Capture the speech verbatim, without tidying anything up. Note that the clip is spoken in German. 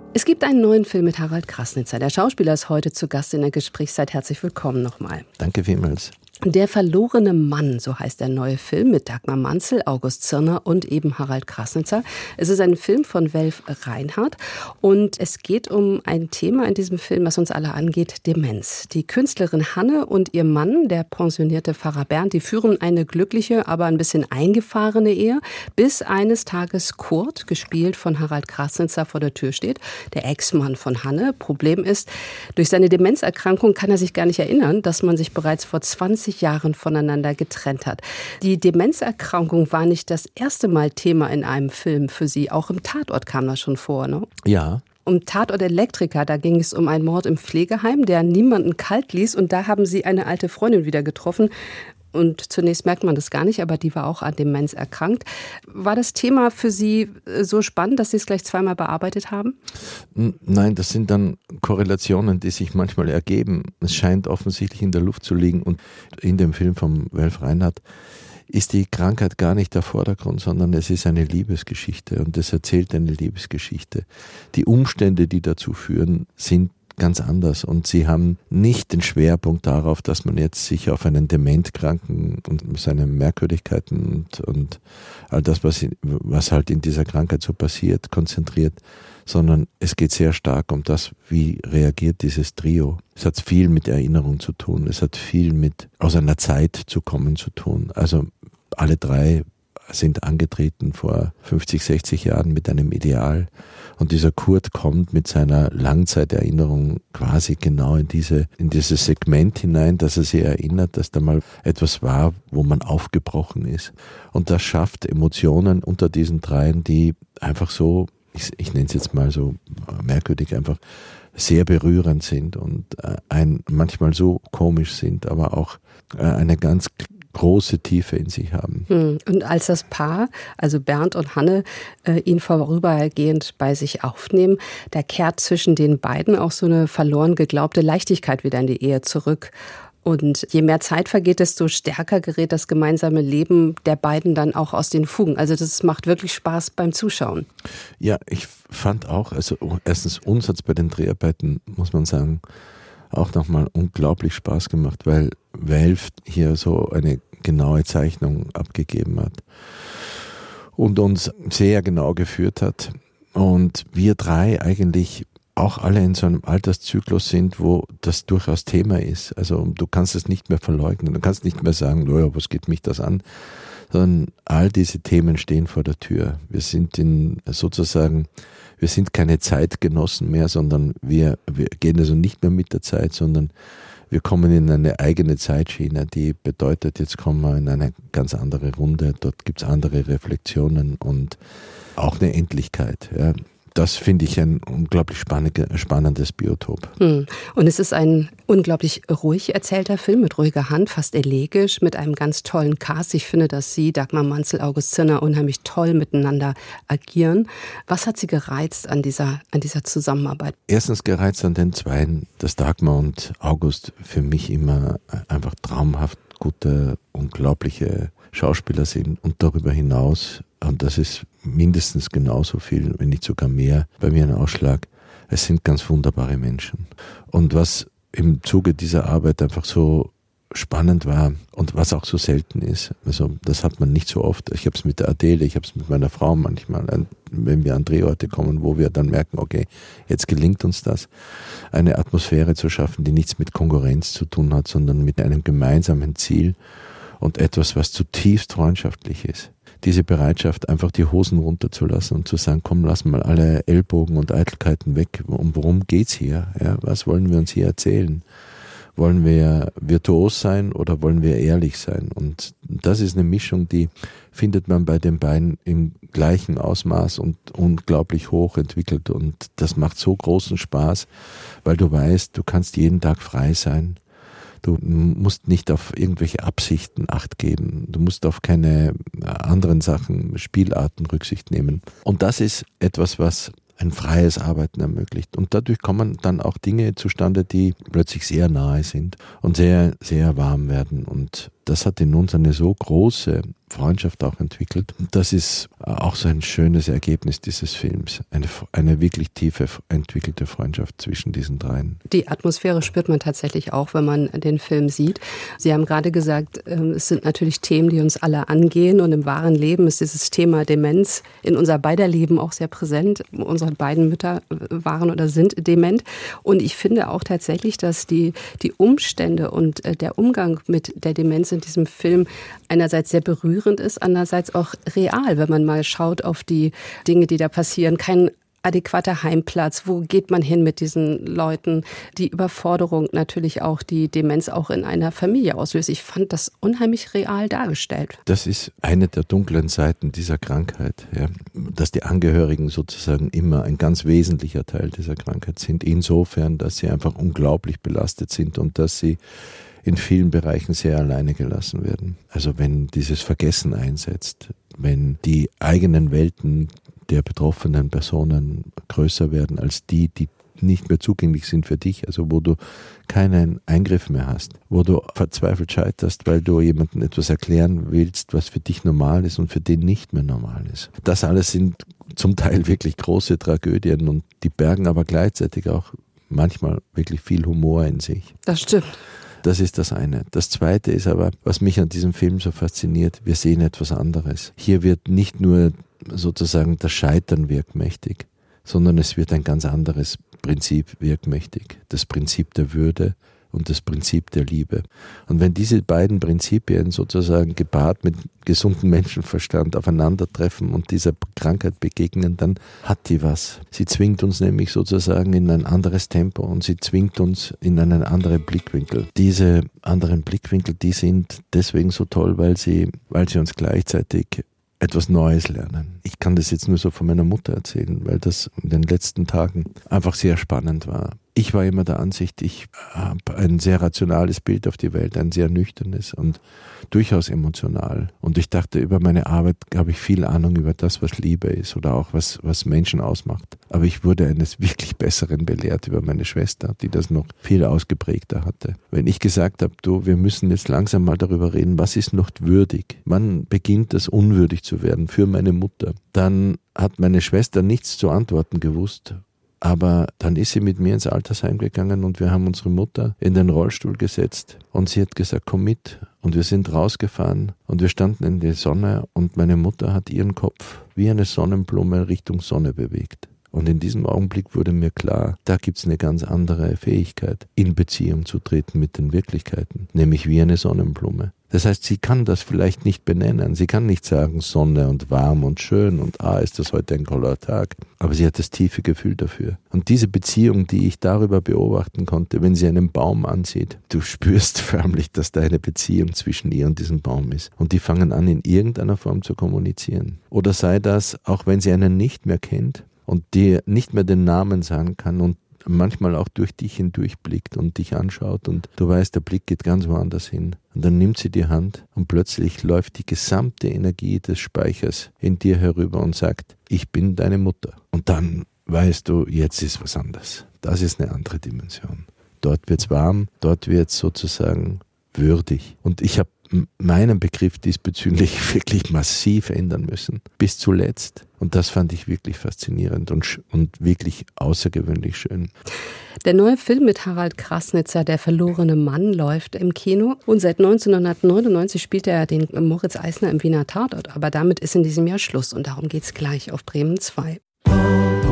Es gibt einen neuen Film mit Harald Krasnitzer. Der Schauspieler ist heute zu Gast in der Gesprächszeit. Herzlich willkommen nochmal. Danke vielmals. Der verlorene Mann, so heißt der neue Film mit Dagmar Manzel, August Zirner und eben Harald Krasnitzer. Es ist ein Film von Welf Reinhardt und es geht um ein Thema in diesem Film, was uns alle angeht, Demenz. Die Künstlerin Hanne und ihr Mann, der pensionierte Pfarrer Bernd, die führen eine glückliche, aber ein bisschen eingefahrene Ehe, bis eines Tages Kurt, gespielt von Harald Krasnitzer, vor der Tür steht, der Ex-Mann von Hanne. Problem ist, durch seine Demenzerkrankung kann er sich gar nicht erinnern, dass man sich bereits vor zwanzig Jahren voneinander getrennt hat. Die Demenzerkrankung war nicht das erste Mal Thema in einem Film für Sie. Auch im Tatort kam das schon vor, ne? Ja. Um Tatort Elektriker, da ging es um einen Mord im Pflegeheim, der niemanden kalt ließ. Und da haben Sie eine alte Freundin wieder getroffen. Und zunächst merkt man das gar nicht, aber die war auch an Demenz erkrankt. War das Thema für Sie so spannend, dass Sie es gleich zweimal bearbeitet haben? Nein, das sind dann Korrelationen, die sich manchmal ergeben. Es scheint offensichtlich in der Luft zu liegen. Und in dem Film von Welf Reinhardt ist die Krankheit gar nicht der Vordergrund, sondern es ist eine Liebesgeschichte und es erzählt eine Liebesgeschichte. Die Umstände, die dazu führen, sind ganz anders und sie haben nicht den Schwerpunkt darauf, dass man jetzt sich auf einen Dementkranken und seine Merkwürdigkeiten und, und all das, was, was halt in dieser Krankheit so passiert, konzentriert, sondern es geht sehr stark um das, wie reagiert dieses Trio. Es hat viel mit Erinnerung zu tun, es hat viel mit aus einer Zeit zu kommen zu tun. Also alle drei sind angetreten vor fünfzig, sechzig Jahren mit einem Ideal. Und dieser Kurt kommt mit seiner Langzeiterinnerung quasi genau in diese, in dieses Segment hinein, dass er sich erinnert, dass da mal etwas war, wo man aufgebrochen ist. Und das schafft Emotionen unter diesen dreien, die einfach so, ich, ich nenne es jetzt mal so merkwürdig, einfach sehr berührend sind und ein, manchmal so komisch sind, aber auch eine ganz große Tiefe in sich haben. Und als das Paar, also Bernd und Hanne, äh, ihn vorübergehend bei sich aufnehmen, da kehrt zwischen den beiden auch so eine verloren geglaubte Leichtigkeit wieder in die Ehe zurück. Und je mehr Zeit vergeht, desto stärker gerät das gemeinsame Leben der beiden dann auch aus den Fugen. Also das macht wirklich Spaß beim Zuschauen. Ja, ich fand auch, also erstens uns hat es bei den Dreharbeiten, muss man sagen, auch nochmal unglaublich Spaß gemacht, weil Welf hier so eine genaue Zeichnung abgegeben hat und uns sehr genau geführt hat. Und wir drei eigentlich auch alle in so einem Alterszyklus sind, wo das durchaus Thema ist. Also du kannst es nicht mehr verleugnen, du kannst nicht mehr sagen, naja, was geht mich das an? Sondern all diese Themen stehen vor der Tür. Wir sind in sozusagen, wir sind keine Zeitgenossen mehr, sondern wir, wir gehen also nicht mehr mit der Zeit, sondern wir kommen in eine eigene Zeitschiene, die bedeutet, jetzt kommen wir in eine ganz andere Runde, dort gibt es andere Reflexionen und auch eine Endlichkeit. Ja. Das finde ich ein unglaublich spannendes Biotop. Hm. Und es ist ein unglaublich ruhig erzählter Film mit ruhiger Hand, fast elegisch, mit einem ganz tollen Cast. Ich finde, dass Sie, Dagmar Manzel, August Zirner, unheimlich toll miteinander agieren. Was hat Sie gereizt an dieser, an dieser Zusammenarbeit? Erstens gereizt an den Zweien, dass Dagmar und August für mich immer einfach traumhaft gute, unglaubliche Schauspieler sind und darüber hinaus, und das ist mindestens genauso viel, wenn nicht sogar mehr, bei mir ein Ausschlag, es sind ganz wunderbare Menschen. Und was im Zuge dieser Arbeit einfach so spannend war und was auch so selten ist, also das hat man nicht so oft, ich habe es mit der Adele, ich habe es mit meiner Frau manchmal, wenn wir an Drehorte kommen, wo wir dann merken, okay, jetzt gelingt uns das, eine Atmosphäre zu schaffen, die nichts mit Konkurrenz zu tun hat, sondern mit einem gemeinsamen Ziel und etwas, was zutiefst freundschaftlich ist. Diese Bereitschaft, einfach die Hosen runterzulassen und zu sagen, komm, lass mal alle Ellbogen und Eitelkeiten weg. Um worum geht's hier? Ja, was wollen wir uns hier erzählen? Wollen wir virtuos sein oder wollen wir ehrlich sein? Und das ist eine Mischung, die findet man bei den beiden im gleichen Ausmaß und unglaublich hoch entwickelt. Und das macht so großen Spaß, weil du weißt, du kannst jeden Tag frei sein. Du musst nicht auf irgendwelche Absichten Acht geben. Du musst auf keine anderen Sachen, Spielarten Rücksicht nehmen. Und das ist etwas, was ein freies Arbeiten ermöglicht. Und dadurch kommen dann auch Dinge zustande, die plötzlich sehr nahe sind und sehr, sehr warm werden. Und das hat in uns eine so große Freundschaft auch entwickelt. Das ist auch so ein schönes Ergebnis dieses Films. Eine, eine wirklich tiefe entwickelte Freundschaft zwischen diesen dreien. Die Atmosphäre spürt man tatsächlich auch, wenn man den Film sieht. Sie haben gerade gesagt, es sind natürlich Themen, die uns alle angehen. Und im wahren Leben ist dieses Thema Demenz in unser beider Leben auch sehr präsent. Unsere beiden Mütter waren oder sind dement. Und ich finde auch tatsächlich, dass die, die Umstände und der Umgang mit der Demenz in diesem Film einerseits sehr berührend ist, andererseits auch real, wenn man mal schaut auf die Dinge, die da passieren. Kein adäquater Heimplatz, wo geht man hin mit diesen Leuten? Die Überforderung natürlich auch, die Demenz auch in einer Familie auslöst. Ich fand das unheimlich real dargestellt. Das ist eine der dunklen Seiten dieser Krankheit, ja, dass die Angehörigen sozusagen immer ein ganz wesentlicher Teil dieser Krankheit sind, insofern, dass sie einfach unglaublich belastet sind und dass sie in vielen Bereichen sehr alleine gelassen werden. Also wenn dieses Vergessen einsetzt, wenn die eigenen Welten der betroffenen Personen größer werden als die, die nicht mehr zugänglich sind für dich, also wo du keinen Eingriff mehr hast, wo du verzweifelt scheiterst, weil du jemandem etwas erklären willst, was für dich normal ist und für den nicht mehr normal ist. Das alles sind zum Teil wirklich große Tragödien und die bergen aber gleichzeitig auch manchmal wirklich viel Humor in sich. Das stimmt. Das ist das eine. Das zweite ist aber, was mich an diesem Film so fasziniert, wir sehen etwas anderes. Hier wird nicht nur sozusagen das Scheitern wirkmächtig, sondern es wird ein ganz anderes Prinzip wirkmächtig. Das Prinzip der Würde und das Prinzip der Liebe. Und wenn diese beiden Prinzipien sozusagen gepaart mit gesundem Menschenverstand aufeinandertreffen und dieser Krankheit begegnen, dann hat die was. Sie zwingt uns nämlich sozusagen in ein anderes Tempo und sie zwingt uns in einen anderen Blickwinkel. Diese anderen Blickwinkel, die sind deswegen so toll, weil sie, weil sie uns gleichzeitig etwas Neues lernen. Ich kann das jetzt nur so von meiner Mutter erzählen, weil das in den letzten Tagen einfach sehr spannend war. Ich war immer der Ansicht, ich habe ein sehr rationales Bild auf die Welt, ein sehr nüchternes und durchaus emotional. Und ich dachte, über meine Arbeit habe ich viel Ahnung über das, was Liebe ist oder auch was, was Menschen ausmacht. Aber ich wurde eines wirklich Besseren belehrt über meine Schwester, die das noch viel ausgeprägter hatte. Wenn ich gesagt habe, du, wir müssen jetzt langsam mal darüber reden, was ist noch würdig? Wann beginnt das unwürdig zu werden für meine Mutter? Dann hat meine Schwester nichts zu antworten gewusst. Aber dann ist sie mit mir ins Altersheim gegangen und wir haben unsere Mutter in den Rollstuhl gesetzt und sie hat gesagt, komm mit. Und wir sind rausgefahren und wir standen in der Sonne und meine Mutter hat ihren Kopf wie eine Sonnenblume Richtung Sonne bewegt. Und in diesem Augenblick wurde mir klar, da gibt es eine ganz andere Fähigkeit, in Beziehung zu treten mit den Wirklichkeiten, nämlich wie eine Sonnenblume. Das heißt, sie kann das vielleicht nicht benennen, sie kann nicht sagen Sonne und warm und schön und ah, ist das heute ein toller Tag, aber sie hat das tiefe Gefühl dafür. Und diese Beziehung, die ich darüber beobachten konnte, wenn sie einen Baum ansieht, du spürst förmlich, dass da eine Beziehung zwischen ihr und diesem Baum ist. Und die fangen an, in irgendeiner Form zu kommunizieren. Oder sei das, auch wenn sie einen nicht mehr kennt, und dir nicht mehr den Namen sagen kann und manchmal auch durch dich hindurchblickt und dich anschaut und du weißt, der Blick geht ganz woanders hin. Und dann nimmt sie die Hand und plötzlich läuft die gesamte Energie des Speichers in dir herüber und sagt, ich bin deine Mutter. Und dann weißt du, jetzt ist was anderes. Das ist eine andere Dimension. Dort wird's warm, dort wird's sozusagen würdig. Und ich habe meinen Begriff diesbezüglich wirklich massiv ändern müssen. Bis zuletzt. Und das fand ich wirklich faszinierend und, und wirklich außergewöhnlich schön. Der neue Film mit Harald Krasnitzer, Der verlorene Mann, läuft im Kino. Und seit neunzehnhundertneunundneunzig spielt er den Moritz Eisner im Wiener Tatort. Aber damit ist in diesem Jahr Schluss. Und darum geht's gleich auf Bremen zwei.